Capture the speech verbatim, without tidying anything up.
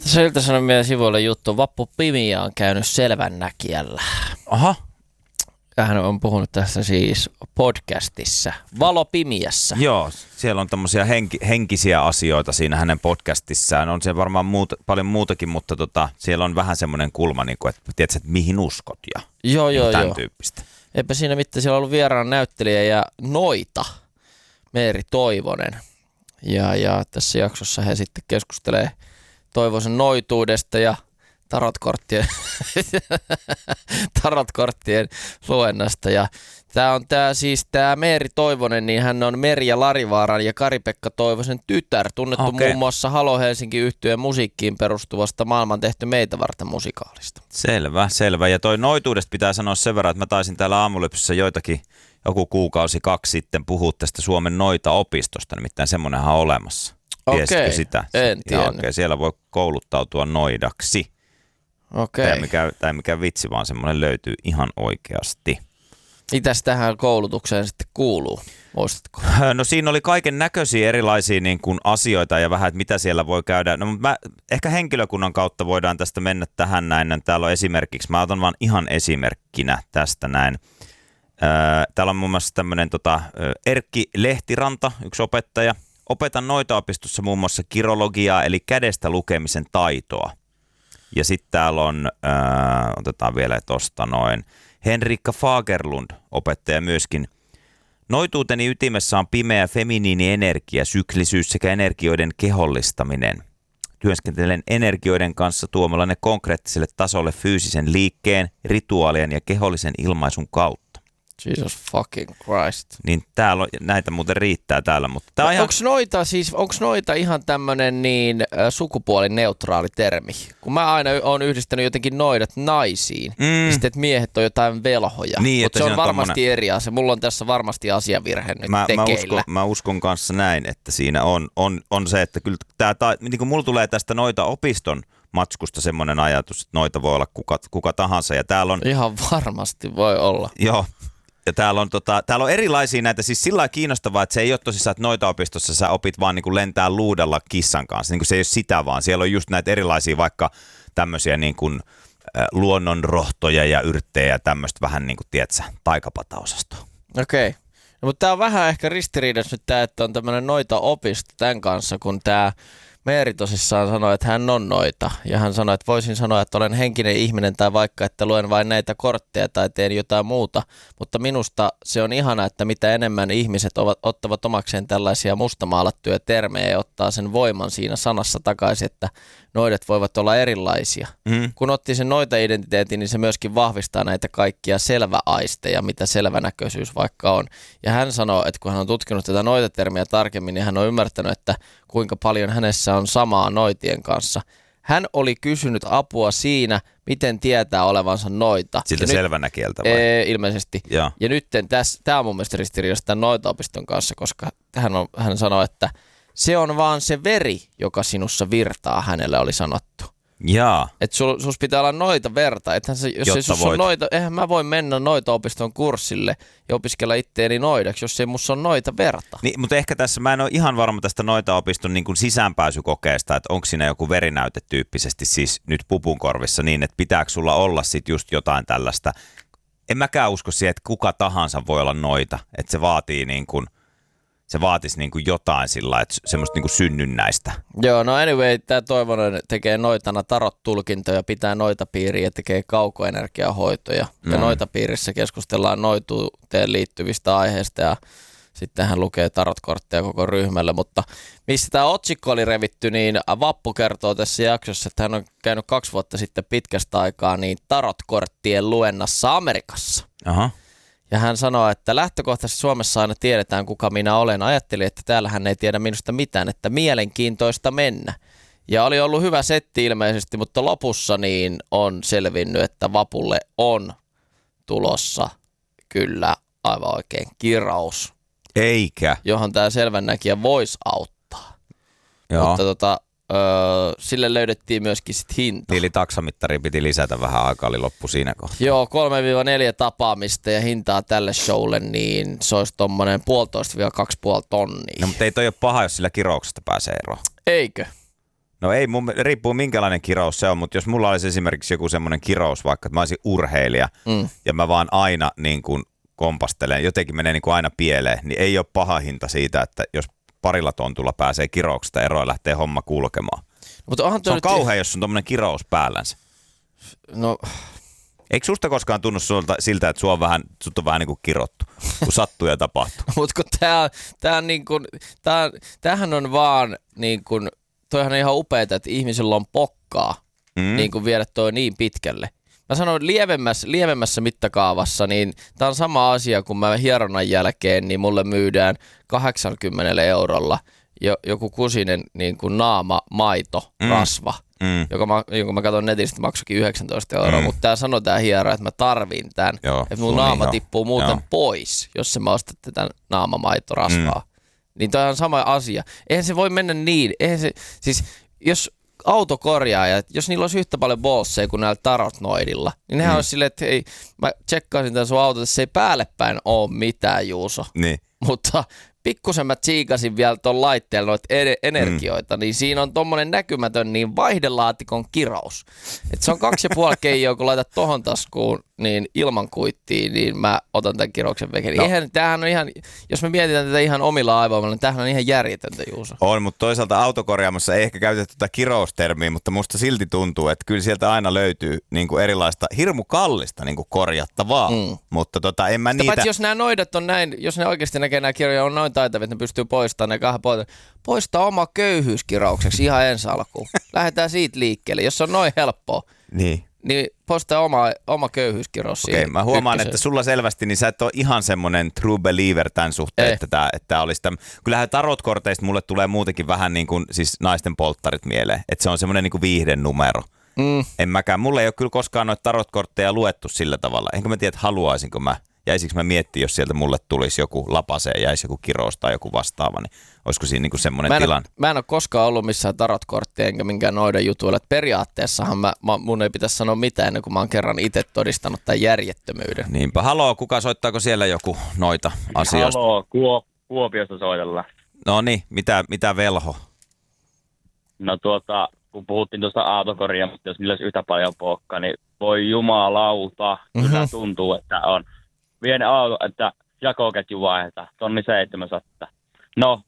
Tässä Ilta-Sanomien sivuille juttu. Vappu Pimiä on käynyt Selvännäkijällä. Aha. Hän on puhunut tässä siis podcastissa. Valo Pimiässä. Joo, siellä on tämmöisiä henki, henkisiä asioita siinä hänen podcastissaan. On se varmaan muuta, paljon muutakin, mutta tota, siellä on vähän semmoinen kulma, niin kuin, että tiedätkö, että mihin uskot ja joo, joo, tämän joo. tyyppistä. Eipä siinä mitään. Siellä on ollut vieraana näyttelijä ja Noita, Meeri Toivonen. Ja, ja tässä jaksossa he sitten keskustelee Toivosen noituudesta ja tarotkorttien, tarotkorttien luennasta. Ja tää on tää siis tää Meeri Toivonen, niin hän on Merja Larivaaran ja Kari-Pekka Toivosen tytär, tunnettu okay. muun muassa Halo Helsinki -yhtyeen musiikkiin perustuvasta Maailman tehty meitä varten -musikaalista. Selvä, selvä. Ja toi noituudesta pitää sanoa sen verran, että mä taisin täällä Aamulypsyssä joitakin joku kuukausi kaksi sitten puhua tästä Suomen Noita-opistosta, nimittäin semmoinenhan on olemassa. Tiesitkö Okei, sitä? en tiennyt. Okay. Siellä voi kouluttautua noidaksi. Okei. Tämä ei mikä, tämä ei mikä vitsi, vaan semmoinen löytyy ihan oikeasti. Mitäs tähän koulutukseen sitten kuuluu? Muistatko? No siinä oli kaiken näköisiä erilaisia niin kuin asioita ja vähän, että mitä siellä voi käydä. No mä, ehkä henkilökunnan kautta voidaan tästä mennä tähän näin. Täällä on esimerkiksi, mä otan vaan ihan esimerkkinä tästä näin. Täällä on muun muassa tämmöinen tota, Erkki Lehtiranta, yksi opettaja. Opetan Noita-opistossa muun muassa kirologiaa, eli kädestä lukemisen taitoa. Ja sitten täällä on, ää, otetaan vielä tosta noin, Henrikka Fagerlund, opettaja myöskin. Noituuteni ytimessä on pimeä feminiini energia, syklisyys sekä energioiden kehollistaminen. Työskentelen energioiden kanssa tuomalla ne konkreettiselle tasolle fyysisen liikkeen, rituaalien ja kehollisen ilmaisun kautta. Jesus fucking Christ. Niin täällä on, näitä muuten riittää täällä, mutta tää on ihan... Onks noita siis, onks noita ihan tämmönen niin äh, sukupuolineutraali termi? Kun mä aina oon yhdistänyt jotenkin noidat naisiin, mm. ja sitten että miehet on jotain velhoja. Niin, mutta se on varmasti tommonen... eri asia. Mulla on tässä varmasti asiavirhe nyt mä, tekeillä. Mä uskon, mä uskon kanssa näin, että siinä on, on, on se, että kyllä tää, tää, niin kuin mulla tulee tästä Noita-opiston matskusta semmoinen ajatus, että noita voi olla kuka, kuka tahansa. Ja täällä on... Ihan varmasti voi olla. Joo. Ja täällä on, tota, täällä on erilaisia näitä, siis sillä lailla kiinnostavaa, että se ei ole tosissaan, että Noita-opistossa sä opit vaan niin kuin lentää luudalla kissan kanssa. Niin kuin se ei ole sitä vaan. Siellä on just näitä erilaisia vaikka tämmöisiä niin kuin, äh, luonnonrohtoja ja yrttejä ja tämmöistä vähän niin kuin, tiedätkö, taikapataosastoa. Okei. Okay. No, mutta tää on vähän ehkä ristiriidassa nyt tää, että on tämmöinen Noita-opisto tämän kanssa, kun tää Meeri tosissaan sanoi, että hän on noita. Ja hän sanoi, että voisin sanoa, että olen henkinen ihminen tai vaikka, että luen vain näitä kortteja tai teen jotain muuta. Mutta minusta se on ihana, että mitä enemmän ihmiset ovat, ottavat omakseen tällaisia mustamaalattuja termejä ja ottaa sen voiman siinä sanassa takaisin, että noidat voivat olla erilaisia. Mm. Kun otti sen noita-identiteetin, niin se myöskin vahvistaa näitä kaikkia selväaisteja, mitä selvänäköisyys vaikka on. Ja hän sanoi, että kun hän on tutkinut tätä noitatermiä tarkemmin, niin hän on ymmärtänyt, että kuinka paljon hänessä on samaa noitien kanssa. Hän oli kysynyt apua siinä, miten tietää olevansa noita. Siltä ja selvänäkieltä vai? Ee, ilmeisesti. Ja, ja nyt tämä on mun mielestä ristiriidassa tämän Noita-opiston kanssa, koska hän, on, hän sanoi, että se on vaan se veri, joka sinussa virtaa, hänelle oli sanottu. Jaa. Että sul, sus pitää olla noita verta. Ethän se, jos ei sus on noita, eihän mä voi mennä Noita-opiston kurssille ja opiskella itteeni noidaksi, jos ei musta on noita verta. Niin, mutta ehkä tässä mä en ole ihan varma tästä Noita-opiston niin kuin sisäänpääsykokeesta, että onko siinä joku verinäyte tyyppisesti siis nyt pupun korvissa niin, että pitääkö sulla olla sit just jotain tällaista. En mäkään usko siihen, että kuka tahansa voi olla noita, että se vaatii niin kuin se vaatisi niin kuin jotain sillä, että semmoista niin kuin synnynnäistä. Joo, no anyway, tämä Toivonen tekee noitana tarot-tulkintoja, pitää noitapiiriä ja tekee kaukoenergiahoitoja. Mm. Ja noitapiirissä keskustellaan noituuteen liittyvistä aiheista ja sitten hän lukee tarotkortteja koko ryhmälle. Mutta missä tämä otsikko oli revitty, niin Vappu kertoo tässä jaksossa, että hän on käynyt kaksi vuotta sitten pitkästä aikaa niin tarotkorttien luennassa Amerikassa. Aha. Ja hän sanoi, että lähtökohtaisesti Suomessa aina tiedetään, kuka minä olen. Ajattelin, että täällä hän ei tiedä minusta mitään, että mielenkiintoista mennä. Ja oli ollut hyvä setti ilmeisesti, mutta lopussa niin on selvinnyt, että Vapulle on tulossa kyllä aivan oikein kiraus. Eikä. Johon tämä selvännäkijä voisi auttaa. Joo. Mutta tota, öö, sille löydettiin myöskin sit hinta. Eli taksamittari piti lisätä vähän aikaa, oli loppu siinä kohtaa. Joo, kolme neljä tapaamista ja hintaa tälle showlle, niin se olisi tommonen puolitoista kaksi puoli tonnia. No, mutta ei toi ole paha, jos sillä kirouksesta pääsee eroon. Eikö? No ei, mun, riippuu minkälainen kirous se on, mutta jos mulla olisi esimerkiksi joku semmoinen kirous, vaikka että mä olisin urheilija mm. ja mä vaan aina niin kuin kompastelen, jotenkin menee niin kuin aina pieleen, niin ei ole paha hinta siitä, että jos parilla tontulla pääsee kirouksesta eroon ja lähtee homma kulkemaan. Mutta onhan se on nyt... kauhea, jos on tommoinen kirous päällänsä. No... Eikö susta koskaan tunnu sulta siltä, että sua on vähän, sut on vähän niin kuin kirottu, kun sattuu ja tapahtuu? Mutta kun tää, tää on niin kuin, tää, tämähän on vaan niin kuin, toihan on ihan upeeta, että ihmisillä on pokkaa mm. niin kuin viedä toi niin pitkälle. Mä sanoin lievemmässä, lievemmässä mittakaavassa, niin tää on sama asia, kun mä hieronnan jälkeen, niin mulle myydään kahdeksankymmentä eurolla jo, joku kusinen niin kuin naama, maito, mm. rasva. Mm. Joka mä, jonka mä katson netistä, maksoikin yhdeksäntoista euroa, mm. mutta tää sanoo tää hiero, että mä tarvin tän, joo, että mun naama niin tippuu muuten joo. pois, jos sä mä ostat tätä naamamaitorasvaa. Mm. Niin toi on sama asia. Eihän se voi mennä niin, eihän se, siis jos autokorjaajat, jos niillä olisi yhtä paljon bosseja kuin näillä tarotnoidilla, niin nehän mm. olisi silleen, että hei, mä tsekkaisin tän sun auto, että se ei päälle päin oo mitään, Juuso. Niin. Mutta pikkusen mä tsiikasin vielä ton laitteella noita energioita, mm. niin siinä on tommonen näkymätön niin vaihdelaatikon kirous. Et se on kaksi ja puoli keijoa, kun laitat tohon taskuun niin ilman kuittiin, niin mä otan tämän kirouksen veke. No. Eihän, tämähän on ihan, jos me mietitään tätä ihan omilla aivoilla, niin tämähän on ihan järjetöntä, Juuso. On, mutta toisaalta autokorjaamassa ei ehkä käytetä tätä kiroustermiä, mutta musta silti tuntuu, että kyllä sieltä aina löytyy niin kuin erilaista, hirmu kallista niin kuin korjattavaa, mm. mutta tota, en mä Sitä niitä... Paitsi jos nämä noidat on näin, jos ne oikeasti näkee nämä kirjoja on noin taitavia, että ne pystyy poistamaan ne kahden poistamaan, poistaa oma köyhyyskiraukseksi ihan ensi alkuun. Lähdetään siitä liikkeelle, jos se on noin helppoa. Niin. Niin poistaa oma, oma köyhyyskirous siihen. Okei, mä huomaan, ykkösen. Että sulla selvästi, niin sä et ole ihan semmoinen true believer tämän suhteen, ei. että tää, että tää olisi täm... Kyllähän tarotkorteista mulle tulee muutenkin vähän niin kuin siis naisten polttarit mieleen, että se on semmoinen niin kuin viihdenumero. Mm. En mäkään, mulle ei ole kyllä koskaan noita tarotkortteja luettu sillä tavalla. Enkä mä tiedä, että haluaisinko mä. Jäisikö mä miettiä, jos sieltä mulle tulisi joku lapase ja jäisi joku kirous tai joku vastaava, niin olisiko siinä niinku semmoinen tilanne? Mä en ole koskaan ollut missään tarotkorttia enkä minkään noiden jutuilla. Että periaatteessahan mä, mä, mun ei pitäisi sanoa mitään ennen kuin mä oon kerran itse todistanut tämän järjettömyyden. Niinpä. Haloo, kuka soittaako siellä joku noita asioista? Haloo, Kuo, Kuopiosta soitella. No niin, mitä, mitä velho? No tuota, kun puhuttiin tuosta autokorjaamista, jos niillä olisi yhtä paljon pokkaa, niin voi jumalauta, mm-hmm. kyllä tuntuu, että on. Pieni auto, että jakoketju vaihdetaan, tonni seitsemänsataa. No,